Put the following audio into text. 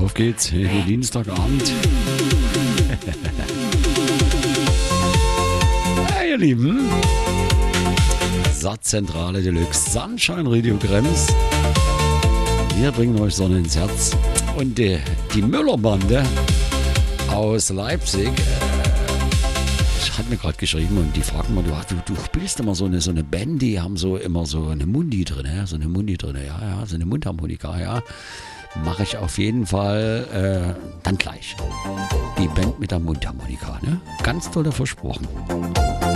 Auf geht's, Dienstagabend. Hey, ihr Lieben. Satzzentrale Deluxe, Sunshine Radio Krems. Wir bringen euch Sonne ins Herz. Und die Müller-Bande aus Leipzig hat mir gerade geschrieben und die fragten mal, du spielst immer so eine Band, die haben so immer so eine Mundi drin, ja, so eine Mundharmonika, ja. Mache ich auf jeden Fall dann gleich. Die Band mit der Mundharmonika, ne? Ganz toll versprochen.